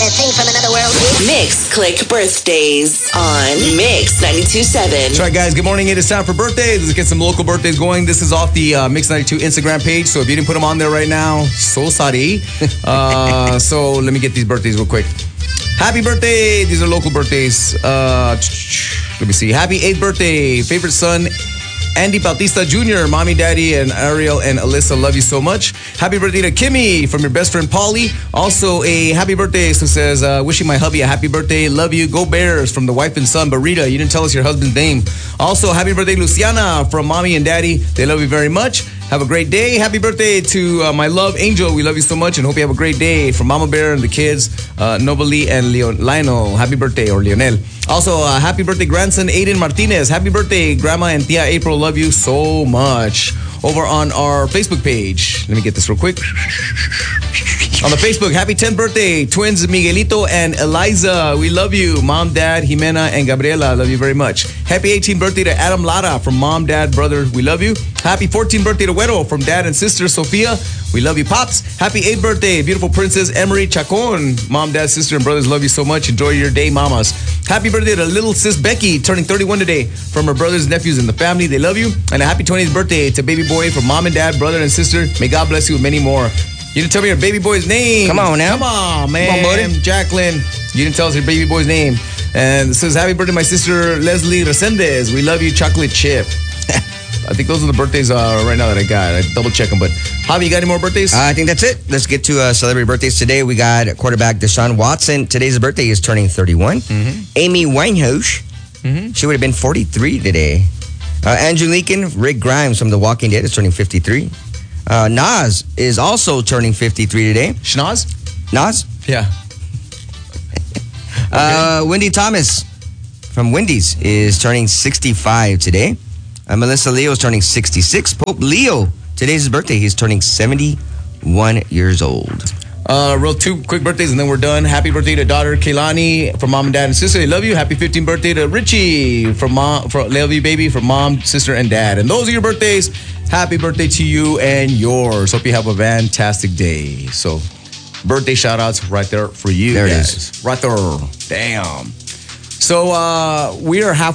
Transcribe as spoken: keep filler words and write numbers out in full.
a thing from another world? Mix Click Birthdays on Mix ninety-two point seven. That's right, guys. Good morning. It is time for birthdays. Let's get some local birthdays going. This is off the uh, Mix ninety-two Instagram page, so if you didn't put them on there right now, so sorry. Uh, so let me get these birthdays real quick. Happy birthday. These are local birthdays. Uh, let me see. Happy eighth birthday. Favorite son, Andy Bautista Junior Mommy, Daddy, and Ariel and Alyssa love you so much. Happy birthday to Kimmy from your best friend, Polly. Also, a happy birthday who says, uh, wishing my hubby a happy birthday. Love you. Go Bears from the wife and son, Barita. You didn't tell us your husband's name. Also, happy birthday, Luciana from Mommy and Daddy. They love you very much. Have a great day. Happy birthday to uh, my love, Angel. We love you so much and hope you have a great day. From Mama Bear and the kids, uh, Nobali and Leon, Lionel. Happy birthday, or Lionel. Also, uh, happy birthday, grandson Aiden Martinez. Happy birthday, Grandma and Tia April. Love you so much. Over on our Facebook page. Let me get this real quick. On the Facebook, happy tenth birthday, twins Miguelito and Eliza. We love you. Mom, Dad, Jimena, and Gabriela. Love you very much. Happy eighteenth birthday to Adam Lara from Mom, Dad, Brother. We love you. Happy fourteenth birthday to Güero from Dad and Sister Sofia. We love you, Pops. Happy eighth birthday, beautiful Princess Emery Chacon. Mom, Dad, Sister, and Brothers love you so much. Enjoy your day, mamas. Happy birthday to little sis Becky, turning thirty-one today, from her brothers, nephews, and the family. They love you. And a happy twentieth birthday to baby boy from Mom and Dad, Brother, and Sister. May God bless you with many more. You didn't tell me your baby boy's name. Come on now. Come on, man. Come on, buddy. Jacqueline. You didn't tell us your baby boy's name. And it says, happy birthday, my sister, Leslie Resendez. We love you, chocolate chip. I think those are the birthdays uh, right now that I got. I double check them. But Javi, you got any more birthdays? Uh, I think that's it. Let's get to uh, celebrity birthdays today. We got quarterback Deshaun Watson. Today's birthday is turning thirty-one. Mm-hmm. Amy Winehouse. Mm-hmm. She would have been forty-three today. Uh, Andrew Lincoln, Rick Grimes from The Walking Dead is turning fifty-three. Uh, Nas is also turning fifty-three today. Schnoz? Nas? Yeah. Okay. Uh, Wendy Thomas from Wendy's is turning sixty-five today. Uh, Melissa Leo is turning sixty-six. Pope Leo, today's his birthday. He's turning seventy-one years old. Uh, real two quick birthdays and then we're done. Happy birthday to daughter Kaylani from Mom and Dad and Sister. They love you. Happy fifteenth birthday to Richie from Mom, from love you, baby, from Mom, Sister, and Dad. And those are your birthdays. Happy birthday to you and yours. Hope you have a fantastic day. So, birthday shout outs right there for you there guys. It is. Right there. Damn. So, uh, we are half